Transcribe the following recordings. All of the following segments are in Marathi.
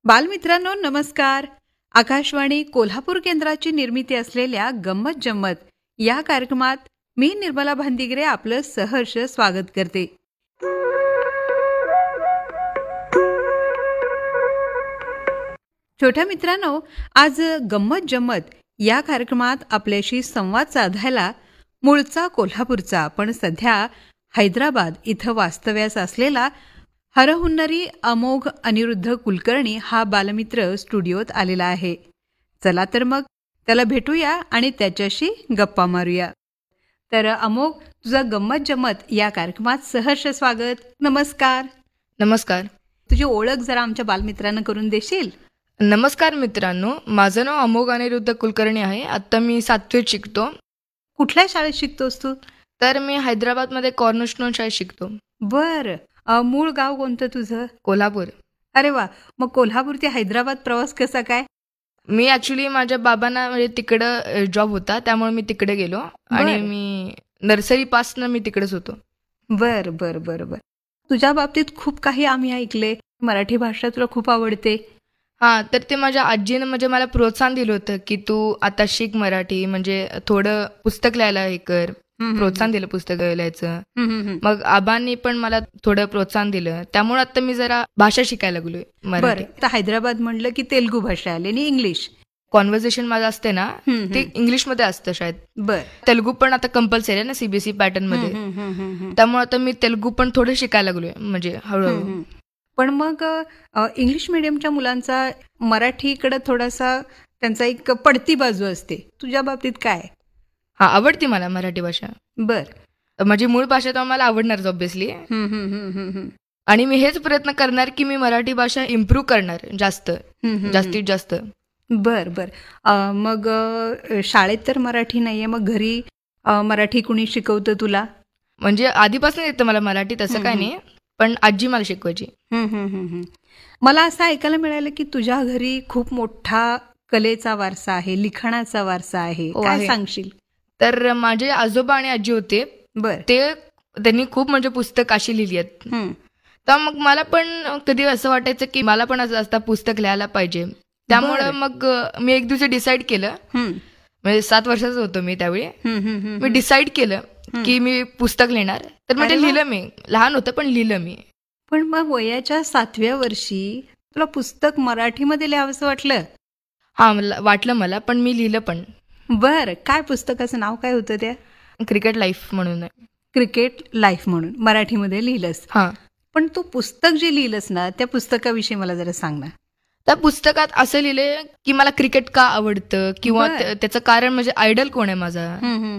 बालमित्रांनो नमस्कार. आकाशवाणी कोल्हापूर केंद्राची निर्मिती असलेल्या गंमत जम्मत या कार्यक्रमात मी निर्मला भांदिगरे आपलं सहर्ष स्वागत करते. छोट्या मित्रांनो, आज गंमत जम्मत या कार्यक्रमात आपल्याशी संवाद साधायला मूळचा कोल्हापूरचा पण सध्या हैदराबाद इथं वास्तव्यास असलेला हरहुन्नरी अमोघ अनिरुद्ध कुलकर्णी हा बालमित्र स्टुडिओत आलेला आहे. चला तर मग त्याला भेटूया आणि त्याच्याशी गप्पा मारूया. तर अमोघ, तुझा गंमत जम्मत या कार्यक्रमात सहर्ष स्वागत. नमस्कार. नमस्कार. तुझी ओळख जरा आमच्या बालमित्रांना करून देशील? नमस्कार मित्रांनो, माझं नाव अमोघ अनिरुद्ध कुलकर्णी आहे. आता मी 7वीत शिकतो. कुठल्या शाळेत शिकतोस तू? तर मी हैदराबादमध्ये कॉर्नरस्टोन शाळेत शिकतो. बर. मूळ गाव कोणतं तुझं? कोल्हापूर. अरे वा. मग कोल्हापूर ते हैदराबाद प्रवास कसा काय? मी ऍक्च्युली माझ्या बाबांना म्हणजे तिकडं जॉब होता, त्यामुळे मी तिकडे गेलो आणि मी नर्सरी पासनं मी तिकडेच होतो. बर बर बर बर. तुझ्या बाबतीत खूप काही आम्ही ऐकले. मराठी भाषा तुला खूप आवडते. हां, तर ते माझ्या आजीनं म्हणजे मला प्रोत्साहन दिलं होतं की तू आता शिक मराठी, म्हणजे थोडं पुस्तक लिहायला हे कर. प्रोत्साहन दिलं पुस्तक लिहायचं. मग आबांनी पण मला थोडं प्रोत्साहन दिलं, त्यामुळे आता मी जरा भाषा शिकायला लागलोय मराठी. तर हैदराबाद म्हणलं की तेलुगू भाषा आली आणि इंग्लिश. कॉन्व्हर्सेशन माझं असते ना ते इंग्लिशमध्ये असतं शाळेत. बर. तेलुगू पण आता कंपल्सरी आहे ना सीबीएसई पॅटर्न मध्ये, त्यामुळे आता मी तेलुगू पण थोडं शिकायला लागलोय म्हणजे हळूहळू. पण मग इंग्लिश मिडियमच्या मुलांचा मराठीकडे थोडासा त्यांचा एक पडती बाजू असते. तुझ्या बाबतीत काय? हा, आवडते मला मराठी भाषा. बर. माझी मूळ भाषा तर मला आवडणारच ऑब्व्हियसली. आणि मी हेच प्रयत्न करणार की मी मराठी भाषा इम्प्रूव्ह करणार जास्तीत जास्त. बर बर. मग शाळेत तर मराठी नाहीये, मग घरी मराठी कुणी शिकवतं तुला? म्हणजे आधीपासून येतं मला मराठी, तसं काय नाही, पण आजी मला शिकवायची. मला असं ऐकायला मिळालं की तुझ्या घरी खूप मोठा कलेचा वारसा आहे, लिखाणाचा वारसा आहे. काय सांगशील? तर माझे आजोबा आणि आजी होते. बर. त्यांनी खूप म्हणजे पुस्तक अशी लिहिली आहेत. तर मग मला पण कधी असं वाटायचं की मला पण असं पुस्तक लिहायला पाहिजे. त्यामुळे मग मी एक दिवशी डिसाईड केलं, म्हणजे 7 वर्षाचं होतो मी त्यावेळी. मी डिसाईड केलं की मी पुस्तक लिहिणार. तर म्हणजे लिहिलं मी. लहान होतं पण लिहिलं मी. पण मग वयाच्या 7व्या वर्षी तुला पुस्तक मराठीमध्ये लिहावंसं वाटलं? हा, वाटलं मला, पण मी लिहिलं पण. बर. काय पुस्तकाचं नाव काय होतं त्या? क्रिकेट लाईफ म्हणून. क्रिकेट लाईफ म्हणून मराठीमध्ये लिहिलंस? हा. पण तू पुस्तक जे लिहिलंस ना, त्या पुस्तकाविषयी मला जरा सांग ना. त्या पुस्तकात असं लिहिलंय की मला क्रिकेट का आवडतं, किंवा त्याचं कारण म्हणजे आयडल कोण आहे माझा.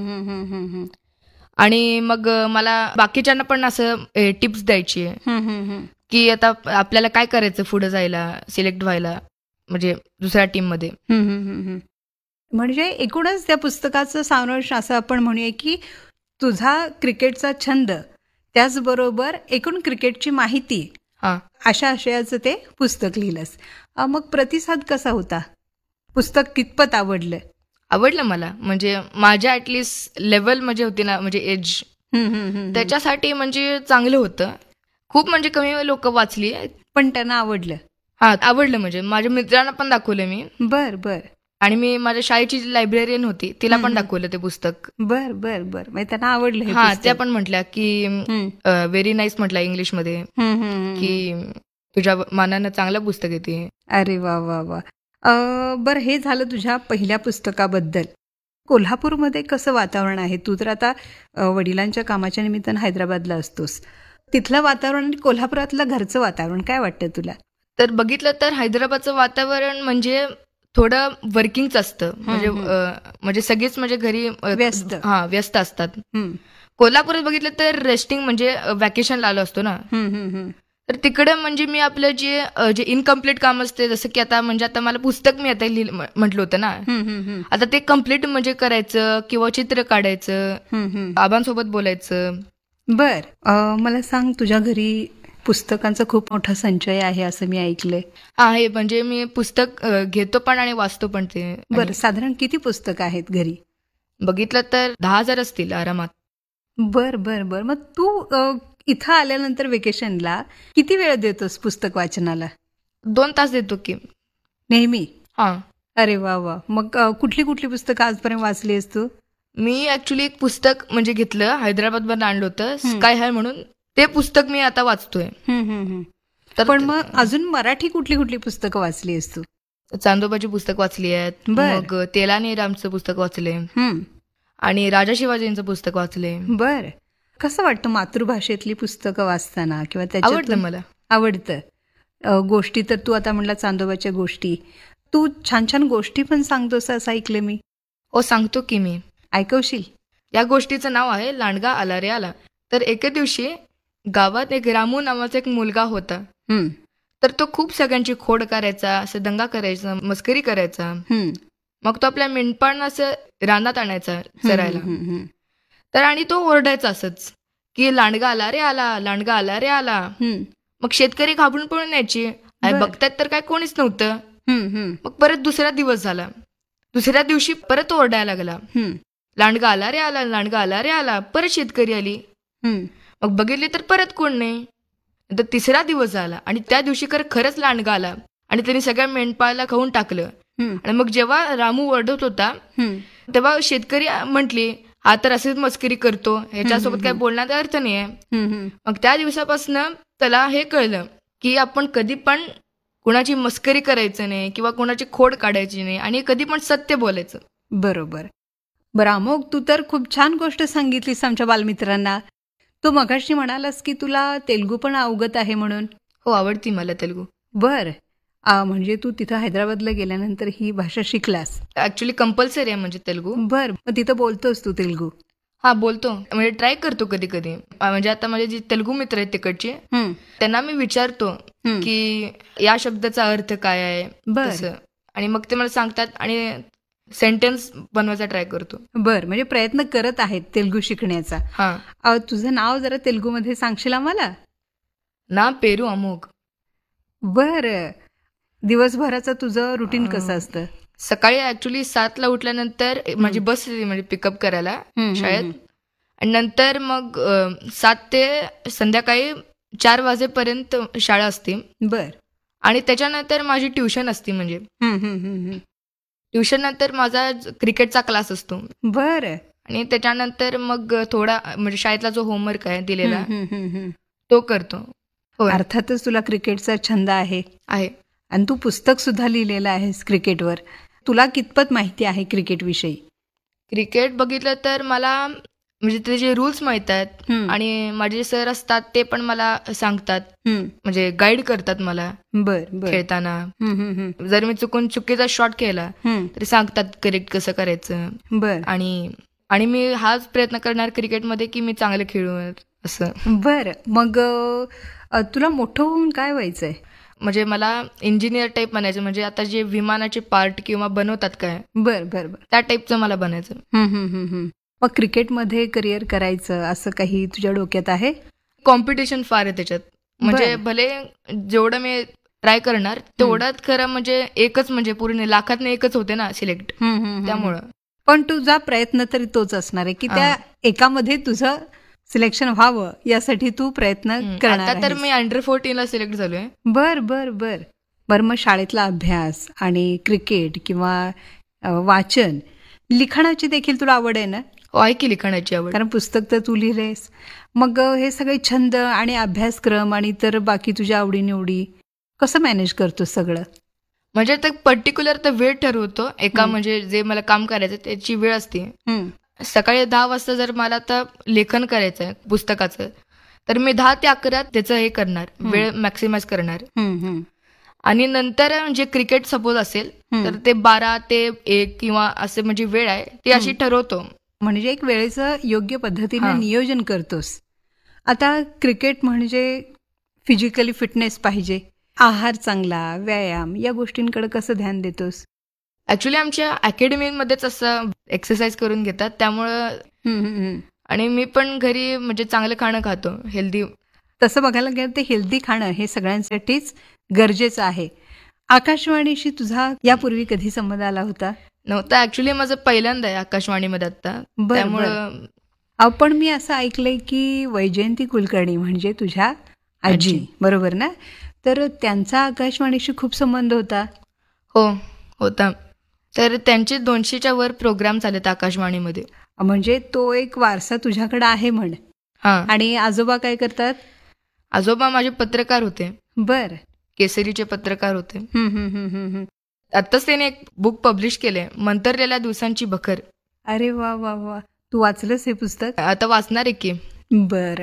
आणि मग मला बाकीच्यांना पण असं टिप्स द्यायची की आता आपल्याला काय करायचं पुढे जायला, सिलेक्ट व्हायला, म्हणजे दुसऱ्या टीम मध्ये. म्हणजे एकूणच त्या पुस्तकाचं सारांश असं आपण म्हणूया की तुझा क्रिकेटचा छंद, त्याचबरोबर एकूण क्रिकेटची माहिती, अशा आशयाचं ते पुस्तक लिहिलंस. मग प्रतिसाद कसा होता? पुस्तक कितपत आवडलं? आवडलं मला. म्हणजे माझ्या ऍटलिस्ट लेवल म्हणजे होती ना, म्हणजे एज, त्याच्यासाठी म्हणजे चांगलं होतं. खूप म्हणजे कमी लोक वाचली, पण त्यांना आवडलं. हा, आवडलं. म्हणजे माझ्या मित्रांना पण दाखवलं मी. बर बर. आणि मी माझ्या शाळेची लायब्ररीयन होती, तिला पण दाखवलं ते पुस्तक. बर बर बर. म्हणजे त्यांना आवडलं. हा, त्या पण म्हटल्या की व्हेरी नाईस, म्हटलं इंग्लिशमध्ये, की तुझ्या मानानं चांगलं पुस्तक येते. अरे वा वा वा. बरं, हे झालं तुझ्या पहिल्या पुस्तकाबद्दल. कोल्हापूरमध्ये कसं वातावरण आहे? तू तर आता वडिलांच्या कामाच्या निमित्तानं हैदराबादला असतोस. तिथलं वातावरण आणि कोल्हापुरातलं घरचं वातावरण काय वाटतं तुला? तर बघितलं तर हैदराबादचं वातावरण म्हणजे थोडं वर्किंगच असतं. म्हणजे सगळेच म्हणजे घरी व्यस्त असतात. कोल्हापुरात बघितलं तर रेस्टिंग, म्हणजे व्हॅकेशनला आलो असतो ना, तर तिकडे म्हणजे मी आपलं जे इनकम्प्लीट काम असते, जसं की आता म्हणजे आता मला पुस्तक मी आता म्हटलं होतं ना, आता ते कम्प्लीट म्हणजे करायचं, किंवा चित्र काढायचं, आबांसोबत बोलायचं. बर. मला सांग, तुझ्या घरी पुस्तकांचा खूप मोठा संचय आहे असं मी ऐकलंय. आहे, म्हणजे मी पुस्तक घेतो पण आणि वाचतो पण ते. बरं, साधारण किती पुस्तकं आहेत घरी? बघितलं तर 10,000 असतील आरामात. बर बर बर. मग तू इथं आल्यानंतर वेकेशनला किती वेळ देतोस पुस्तक वाचनाला? 2 तास देतो की नेहमी. हा. अरे वा वा. मग कुठली कुठली पुस्तकं आजपर्यंत वाचली आहेस तू? मी ऍक्च्युली एक पुस्तक म्हणजे घेतलं, हैदराबाद मधून आणलं होतं, स्काय हाय म्हणून. ते पुस्तक मी आता वाचतोय. पण मग अजून मराठी कुठली कुठली पुस्तकं वाचली आहेस तू? चांदोबाची पुस्तक वाचली आहेत, मग तेलाने रामचं पुस्तक वाचले, आणि राजा शिवाजींचं पुस्तक वाचले. बर. कसं वाटतं मातृभाषेतली पुस्तकं वाचताना किंवा आवडतं मला. आवडतं. गोष्टी तर तू आता म्हणला चांदोबाच्या गोष्टी, तू छान छान गोष्टी पण सांगतोस असं ऐकलं मी. हो, सांगतो की मी. ऐकवशील? या गोष्टीचं नाव आहे लांडगा आला रे आला. तर एके दिवशी गावात एक रामू नावाचा एक मुलगा होता. तर तो खूप सगळ्यांची खोड करायचा, असं दंगा करायचा, मस्करी करायचा. मग तो आपल्या मेंढपाळांना असं रानात आणायचा चरायला. तर आणि तो ओरडायचा असंच की लांडगा आला रे आला, लांडगा आला रे आला. मग शेतकरी घाबरून पळून यायची, बघतात तर काय कोणीच नव्हतं. मग परत दुसरा दिवस झाला, दुसऱ्या दिवशी परत ओरडायला लागला, लांडगा आला रे आला, लांडगा आला रे आला. परत शेतकरी आली, मग बघितले तर परत कोण नाही. तर तिसरा दिवस झाला आणि त्या दिवशी खरंच लांडगा आला आणि त्यांनी सगळ्या मेंढपाळाला खाऊन टाकलं. आणि मग जेव्हा रामू ओरडत होता तेव्हा शेतकरी म्हटली, हा तर असेच मस्करी करतो, ह्याच्यासोबत काही बोलण्याचा अर्थ नाहीये. मग त्या दिवसापासून त्याला हे कळलं की आपण कधी पण कोणाची मस्करी करायचं नाही किंवा कोणाची खोड काढायची नाही आणि कधी पण सत्य बोलायचं. बरोबर. बरं अमोघ, तू तर खूप छान गोष्ट सांगितलीस आमच्या बालमित्रांना. तू मगाशी म्हणालास की तुला तेलुगू पण अवगत आहे म्हणून. हो, आवडती मला तेलुगू. बर. म्हणजे तू तिथं हैदराबादला गेल्यानंतर ही भाषा शिकलास? ऍक्च्युली कंपल्सरी आहे म्हणजे तेलुगू. बर. मग तिथं बोलतोस तू तेलुगू? हा, बोलतो, म्हणजे ट्राय करतो कधी कधी. म्हणजे आता माझे जे तेलुगू मित्र आहेत तिकडचे, त्यांना मी विचारतो की या शब्दाचा अर्थ काय आहे, आणि मग ते मला सांगतात आणि सेंटेन्स बनवायचा ट्राय करतो. बर. म्हणजे प्रयत्न करत आहेत तेलुगू शिकण्याचा. हा. तुझं नाव जरा तेलुगू मध्ये सांगशील आम्हाला? ना पेरू अमोघ. बर. दिवसभराचं तुझं रुटीन कसं असतं? सकाळी ऍक्च्युली 7ला उठल्यानंतर माझी बस म्हणजे पिकअप करायला शाळेत, आणि नंतर मग 7 ते संध्याकाळी 4 वाजेपर्यंत शाळा असते. बर. आणि त्याच्यानंतर माझी ट्युशन असते. म्हणजे ट्युशन नंतर माझा क्रिकेटचा क्लास असतो. बर. आणि त्याच्यानंतर मग थोडा म्हणजे शाळेतला जो होमवर्क आहे दिलेला तो करतो. अर्थातच तुला क्रिकेटचा छंद आहे. आणि तू पुस्तक सुद्धा लिहिलेलं आहेस क्रिकेटवर. तुला कितपत माहिती आहे क्रिकेट विषयी? क्रिकेट बघितलं तर मला म्हणजे त्याचे रूल्स माहित आहेत, आणि माझे सर असतात ते पण मला सांगतात, म्हणजे गाईड करतात मला खेळताना. जर मी चुकून चुकीचा शॉट केला तरी सांगतात करेक्ट कसं करायचं. आणि मी हाच प्रयत्न करणार क्रिकेटमध्ये की मी चांगलं खेळू असं. बरं. मग तुला मोठं होऊन काय व्हायचंय? म्हणजे मला इंजिनियर टाईप बनायचं, म्हणजे आता जे विमानाचे पार्ट किंवा बनवतात काय, बर, त्या टाईपचं मला बनायचं. मग क्रिकेटमध्ये करिअर करायचं असं काही तुझ्या डोक्यात आहे? कॉम्पिटिशन फार आहे त्याच्यात. म्हणजे भले जेवढं मी ट्राय करणार तेवढ्यात खरं म्हणजे एकच, म्हणजे पूर्ण लाखात एकच होते ना सिलेक्ट, त्यामुळं. पण तुझा प्रयत्न तरी तोच असणार आहे की त्या एकामध्ये तुझं सिलेक्शन व्हावं यासाठी तू प्रयत्न करणार. आता तर मी अंडर-14 सिलेक्ट झालोय. बर. मग शाळेतला अभ्यास आणि क्रिकेट किंवा वाचन, लिखाणाची देखील तुला आवड आहे ना? आहे की लिखाणाची आवड, कारण पुस्तक तर तू लिहिलेस. मग हे सगळे छंद आणि अभ्यासक्रम आणि तर बाकी तुझ्या आवडीनिवडी कसं मॅनेज करतो सगळं? म्हणजे तर पर्टिक्युलर तर वेळ ठरवतो एका, म्हणजे जे मला काम करायचं त्याची वेळ असते. सकाळी 10 वाजता जर मला आता लेखन करायचं आहे पुस्तकाचं, तर मी 10 ते 11 त्याचं हे करणार, वेळ मॅक्सिमाइज करणार. आणि नंतर जे क्रिकेट सपोज असेल तर ते 12 ते 1 किंवा असे म्हणजे वेळ आहे ती अशी ठरवतो. म्हणजे एक वेळेचं योग्य पद्धतीने नियोजन करतोस. आता क्रिकेट म्हणजे फिजिकली फिटनेस पाहिजे, आहार चांगला, व्यायाम, या गोष्टींकडे कसं ध्यान देतोस? ऍक्च्युली आमच्या अकॅडमीमध्येच असं एक्सरसाइज करून घेतात, त्यामुळं. आणि मी पण घरी म्हणजे चांगलं खाणं खातो, हेल्दी. तसं बघायला गेलं तर हेल्दी खाणं हे सगळ्यांसाठीच गरजेचं आहे. आकाशवाणीशी तुझा यापूर्वी कधी संबंध आला होता? नव्हता. ऍक्च्युली माझं पहिल्यांदा आहे आकाशवाणीमध्ये आता, त्यामुळं. पण मी असं ऐकलंय की वैजयंती कुलकर्णी म्हणजे तुझ्या आजी, बरोबर ना, तर त्यांचा आकाशवाणीशी खूप संबंध होता. हो होता. तर त्यांचे 200च्या वर प्रोग्राम झालेत आकाशवाणीमध्ये. म्हणजे तो एक वारसा तुझ्याकडे आहे म्हण. हा. आणि आजोबा काय करतात? आजोबा माझे पत्रकार होते. बर. केसरीचे पत्रकार होते. आत्ताच त्याने एक बुक पब्लिश केले, मंतरलेल्या दिवसांची बखर. अरे वा वा वा. तू वाचलंस हे पुस्तक? आता वाचणार आहे की. बर.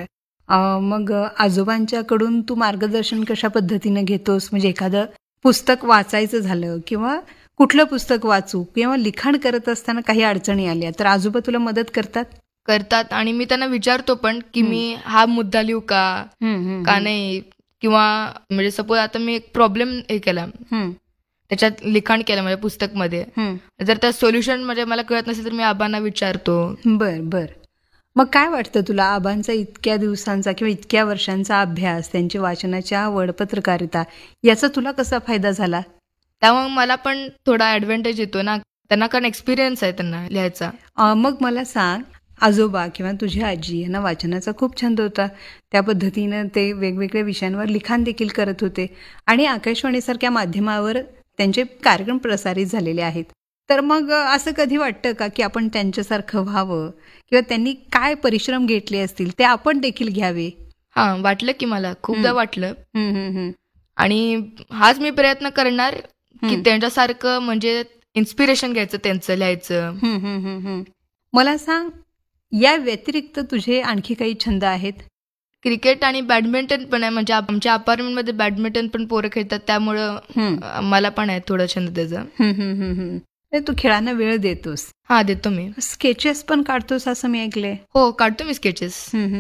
मग आजोबांच्याकडून तू मार्गदर्शन कशा पद्धतीने घेतोस? म्हणजे एखादं पुस्तक वाचायचं झालं किंवा कुठलं पुस्तक वाचू किंवा लिखाण करत असताना काही अडचणी आल्या तर आजोबा तुला मदत करतात. आणि मी त्यांना विचारतो पण की मी हा मुद्दा लिहू का नाही, किंवा म्हणजे सपोज आता मी एक प्रॉब्लेम हे केला, त्याच्यात लिखाण केलं माझ्या पुस्तकमध्ये, जर त्या सोल्युशन म्हणजे मला कळत नसेल तर मी आबांना विचारतो. बर. मग काय वाटतं तुला, आबांचा इतक्या दिवसांचा किंवा इतक्या वर्षांचा अभ्यास, त्यांची वाचनाची आवड, पत्रकारिता, याचा तुला कसा फायदा झाला? त्यामुळे मला पण थोडा ऍडव्हान्टेज येतो ना, त्यांना कारण एक्सपिरियन्स आहे त्यांना लिहायचा. मग मला सांग, आजोबा किंवा तुझी आजी यांना वाचनाचा खूप छंद होता, त्या पद्धतीनं ते वेगवेगळ्या विषयांवर लिखाण देखील करत होते आणि आकाशवाणीसारख्या माध्यमावर त्यांचे कार्यक्रम प्रसारित झालेले आहेत. तर मग असं कधी वाटतं का की आपण त्यांच्यासारखं व्हावं किंवा त्यांनी काय परिश्रम घेतले असतील ते आपण देखील घ्यावे? हा, वाटलं की मला खूपदा वाटलं. आणि हाच मी प्रयत्न करणार की त्यांच्यासारखं म्हणजे इन्स्पिरेशन घ्यायचं, त्यांचं लिहायचं. मला सांग, या व्यतिरिक्त तुझे आणखी काही छंद आहेत? क्रिकेट आणि बॅडमिंटन पण आहे. म्हणजे आमच्या अपार्टमेंटमध्ये बॅडमिंटन पण पोरं खेळतात, त्यामुळं मला पण आहे थोडं छंद त्याचा. तू खेळांना वेळ देतोस? हा, देतो मी. स्केचेस पण काढतोस असं मी ऐकलंय. हो, काढतो मी स्केचेस.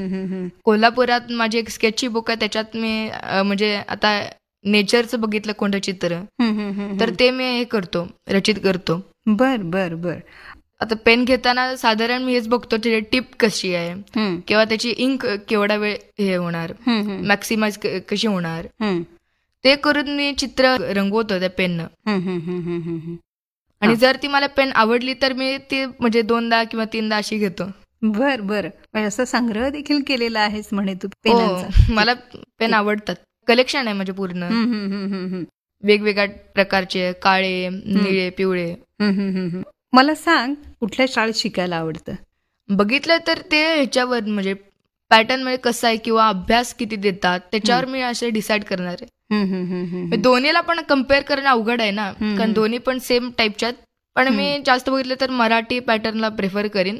कोल्हापुरात माझी एक स्केचची बुक आहे, त्याच्यात मी म्हणजे आता नेचरचं बघितलं कोणतं चित्र, तर ते मी हे करतो, रचित करतो. बर. आता पेन घेताना साधारण मी हेच बघतो त्याची टिप कशी आहे किंवा त्याची इंक केवढा वेळ हे होणार, मॅक्सिमाइज कशी होणार, ते करून मी चित्र रंगवतो त्या पेननं. आणि जर ती मला पेन आवडली तर मी ती म्हणजे 2दा किंवा 3दा अशी घेतो. बर. म्हणजे असा संग्रह देखील केलेला आहेस म्हणे तू पेनांचा? मला पेन आवडतात, कलेक्शन आहे म्हणजे पूर्ण, वेगवेगळ्या प्रकारचे, काळे, निळे, पिवळे. मला सांग, कुठल्या शाळेत शिकायला आवडतं? बघितलं तर ते ह्याच्यावर म्हणजे पॅटर्न मध्ये कसं आहे किंवा अभ्यास किती देतात त्याच्यावर मी असे डिसाईड करणार आहे. दोन्हीला पण कम्पेअर करणं अवघड आहे ना, कारण दोन्ही पण सेम टाईपच्यात. पण मी जास्त बघितलं तर मराठी पॅटर्नला प्रेफर करीन,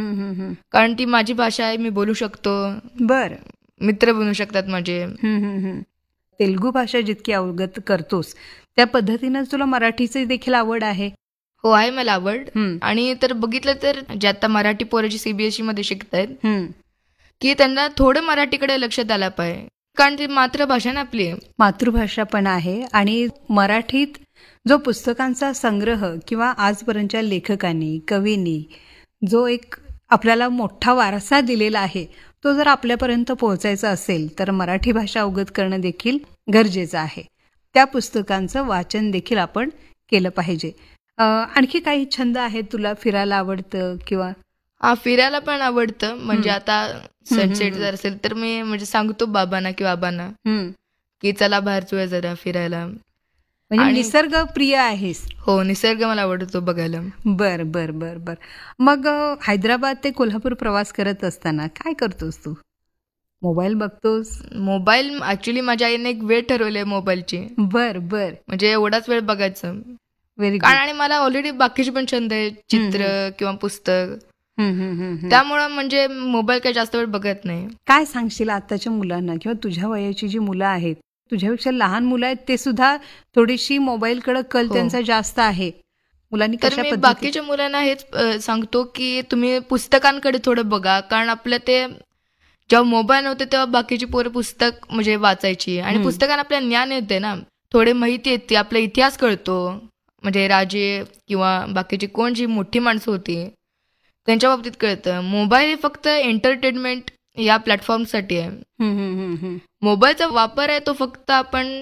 कारण ती माझी भाषा आहे, मी बोलू शकतो. बर. मित्र बनू शकतात माझे. तेलुगू भाषा जितकी अवगत करतोस त्या पद्धतीनं तुला मराठीची देखील आवड आहे? हो, आहे मला आवड. आणि तर बघितलं तर जे आता मराठी पोराची सीबीएसई मध्ये शिकतायत की त्यांना थोडं मराठीकडे लक्ष द्यायला पाहिजे, कारण ती मातृभाषा ना आपली. मातृभाषा पण आहे आणि मराठीत जो पुस्तकांचा संग्रह किंवा आजपर्यंतच्या लेखकांनी, कवींनी जो एक आपल्याला मोठा वारसा दिलेला आहे, तो जर आपल्यापर्यंत पोहोचायचा असेल तर मराठी भाषा अवगत करणं देखील गरजेचं आहे. त्या पुस्तकांचं वाचन देखील आपण केलं पाहिजे. आणखी काही छंद आहेत तुला? फिरायला आवडतं किंवा? हा, फिरायला पण आवडतं. म्हणजे आता सनसेट जर असेल तर मी म्हणजे सांगतो बाबांना किंवा आबांना की चला बाहेर जाऊया जरा फिरायला. म्हणजे निसर्ग प्रिय आहेस? हो, निसर्ग मला आवडतो बघायला. बर. मग हैदराबाद ते कोल्हापूर प्रवास करत असताना काय करतोस तू? मोबाईल बघतोस? मोबाईल ऍक्च्युली माझ्या आईने एक वेळ ठरवली मोबाईलची. बर. म्हणजे एवढाच वेळ बघायचं. Very good. आणि मला ऑलरेडी बाकीचे पण छंद आहे, चित्र किंवा पुस्तक, त्यामुळं म्हणजे मोबाईल काही जास्त वेळ बघत नाही. काय सांगशील आताच्या मुलांना किंवा तुझ्या वयाची जी मुलं आहेत, तुझ्यापेक्षा लहान मुलं आहेत, ते सुद्धा थोडीशी मोबाईलकडे कल त्यांचा जास्त आहे, मुलांनी तर मी बाकीच्या मुलांना हेच सांगतो की तुम्ही पुस्तकांकडे थोडं बघा, कारण आपल्या ते जेव्हा मोबाईल नव्हते तेव्हा बाकीची पोरं पुस्तक म्हणजे वाचायची आणि पुस्तकांना आपल्याला ज्ञान येते ना, थोडे माहिती येते, आपला इतिहास कळतो, म्हणजे राजे किंवा बाकीची कोण जी मोठी माणसं होती त्यांच्या बाबतीत कळतं. मोबाईल हे फक्त एंटरटेनमेंट या प्लॅटफॉर्मसाठी आहे. मोबाईलचा वापर आहे तो फक्त आपण